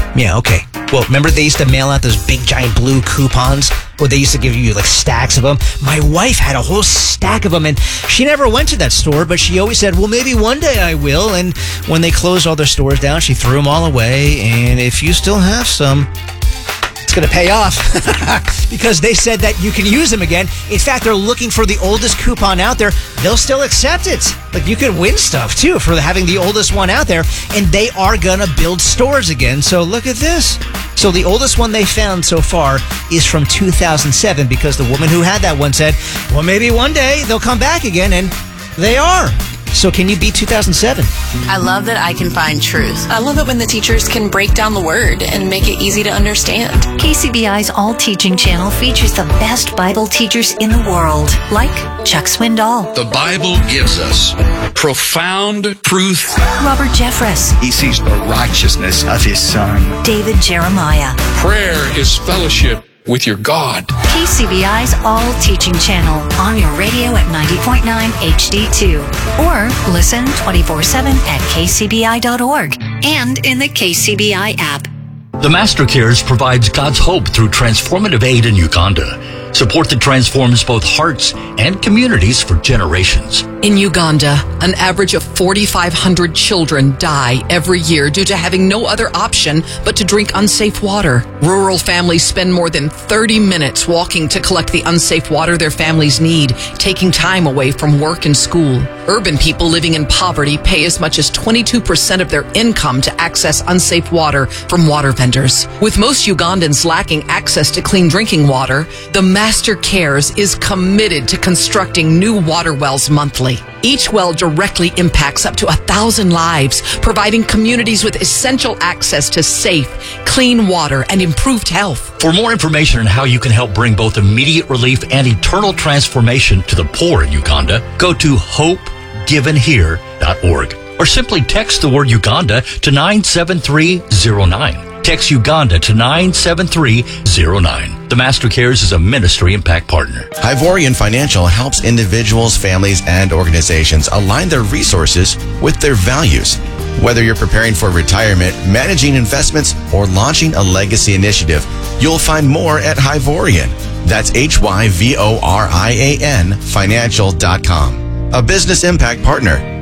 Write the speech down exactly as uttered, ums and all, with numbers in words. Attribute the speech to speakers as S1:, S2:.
S1: Yeah, okay. Well, remember they used to mail out those big giant blue coupons? Well, they used to give you like stacks of them. My wife had a whole stack of them, and she never went to that store, but she always said, well, maybe one day I will. And when they closed all their stores down, she threw them all away. And if you still have some, it's going to pay off because they said that you can use them again. In fact, they're looking for the oldest coupon out there. They'll still accept it. Like, you could win stuff, too, for having the oldest one out there. And they are going to build stores again. So look at this. So the oldest one they found so far is from two thousand seven because the woman who had that one said, well, maybe one day they'll come back again. And they are. So can you beat two thousand seven?
S2: I love that I can find truth.
S3: I love it when the teachers can break down the word and make it easy to understand.
S4: K C B I's All Teaching channel features the best Bible teachers in the world, like Chuck Swindoll.
S5: The Bible gives us profound truth.
S4: Robert Jeffress.
S6: He sees the righteousness of his Son.
S4: David Jeremiah.
S5: Prayer is fellowship with your God.
S4: K C B I's All Teaching channel on your radio at ninety point nine H D two. Or listen twenty-four seven at K C B I dot org and in the K C B I app.
S7: The Master Cares provides God's hope through transformative aid in Uganda. Support that transforms both hearts and communities for generations.
S8: In Uganda, an average of forty-five hundred children die every year due to having no other option but to drink unsafe water. Rural families spend more than thirty minutes walking to collect the unsafe water their families need, taking time away from work and school. Urban people living in poverty pay as much as twenty-two percent of their income to access unsafe water from water vendors. With most Ugandans lacking access to clean drinking water, the Master Cares is committed to constructing new water wells monthly. Each well directly impacts up to a thousand lives, providing communities with essential access to safe, clean water and improved health.
S7: For more information on how you can help bring both immediate relief and eternal transformation to the poor in Uganda, go to hope given here dot org or simply text the word Uganda to nine seven three zero nine. Text Uganda to nine seven three zero nine. The Master Cares is a ministry impact partner.
S9: Ivorian Financial helps individuals, families, and organizations align their resources with their values. Whether you're preparing for retirement, managing investments, or launching a legacy initiative, you'll find more at Hyvorian. That's H Y V O R I A N financial dot com. A business impact partner.